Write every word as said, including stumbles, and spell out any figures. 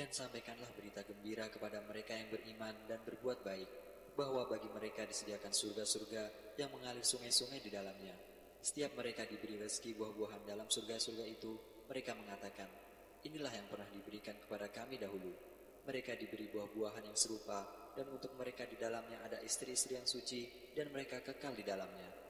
Dan sampaikanlah berita gembira kepada mereka yang beriman dan berbuat baik, bahwa bagi mereka disediakan surga-surga yang mengalir sungai-sungai di dalamnya. Setiap mereka diberi rezeki buah-buahan dalam surga-surga itu, mereka mengatakan, inilah yang pernah diberikan kepada kami dahulu. Mereka diberi buah-buahan yang serupa, dan untuk mereka di dalamnya ada istri-istri yang suci, dan mereka kekal di dalamnya.